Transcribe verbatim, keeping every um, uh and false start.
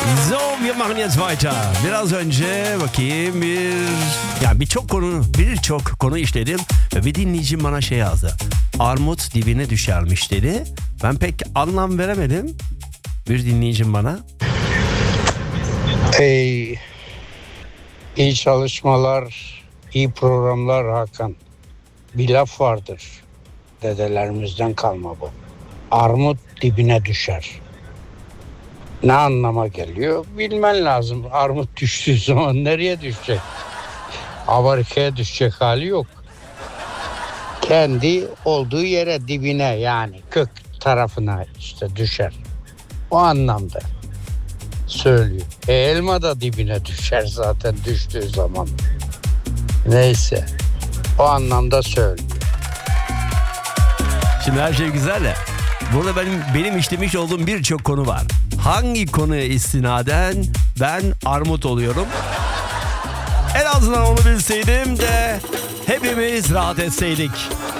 So, wir machen jetzt weiter. Biraz önce bakayım bir... Ya birçok konu, birçok konu işledim. Ve bir dinleyicim bana şey yazdı. Armut dibine düşermiş dedi. Ben pek anlam veremedim. Bir dinleyicim bana. Ey, iyi çalışmalar, iyi programlar Hakan. Bir laf vardır. Dedelerimizden kalma bu. Armut dibine düşer. Ne anlama geliyor? Bilmen lazım. Armut düştüğü zaman nereye düşecek? Amerika'ya düşecek hali yok. Kendi olduğu yere, dibine, yani kök tarafına işte düşer. O anlamda söylüyor. E, elma da dibine düşer zaten düştüğü zaman. Neyse. O anlamda söylüyor. Şimdi her şey güzel de burada benim, benim işlemiş olduğum birçok konu var. Hangi konuya istinaden ben armut oluyorum? En azından onu bilseydim de hepimiz rahat etseydik.